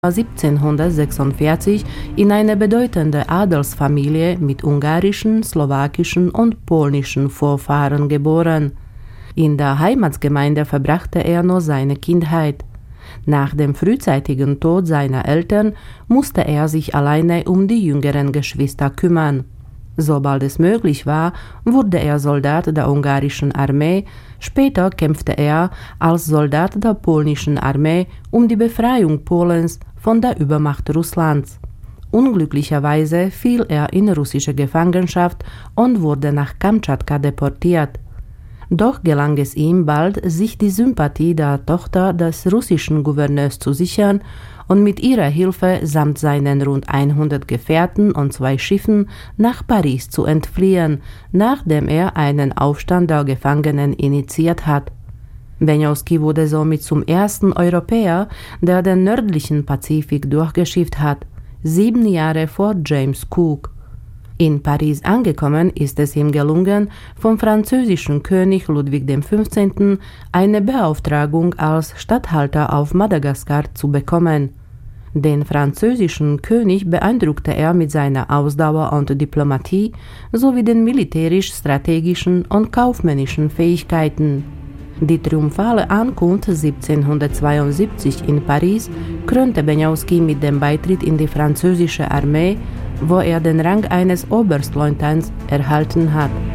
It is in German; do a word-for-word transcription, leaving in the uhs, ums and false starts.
siebzehnhundertsechsundvierzig in eine bedeutende Adelsfamilie mit ungarischen, slowakischen und polnischen Vorfahren geboren. In der Heimatsgemeinde verbrachte er nur seine Kindheit. Nach dem frühzeitigen Tod seiner Eltern musste er sich alleine um die jüngeren Geschwister kümmern. Sobald es möglich war, wurde er Soldat der ungarischen Armee, später kämpfte er als Soldat der polnischen Armee um die Befreiung Polens von der Übermacht Russlands. Unglücklicherweise fiel er in russische Gefangenschaft und wurde nach Kamtschatka deportiert. Doch gelang es ihm bald, sich die Sympathie der Tochter des russischen Gouverneurs zu sichern und mit ihrer Hilfe samt seinen rund hundert Gefährten und zwei Schiffen nach Paris zu entfliehen, nachdem er einen Aufstand der Gefangenen initiiert hat. Beňovský wurde somit zum ersten Europäer, der den nördlichen Pazifik durchgeschifft hat, sieben Jahre vor James Cook. In Paris angekommen ist es ihm gelungen, vom französischen König Ludwig der fünfzehnte. Eine Beauftragung als Statthalter auf Madagaskar zu bekommen. Den französischen König beeindruckte er mit seiner Ausdauer und Diplomatie sowie den militärisch-strategischen und kaufmännischen Fähigkeiten. Die triumphale Ankunft siebzehnhundertzweiundsiebzig in Paris krönte Beňovský mit dem Beitritt in die französische Armee, wo er den Rang eines Oberstleutnants erhalten hat.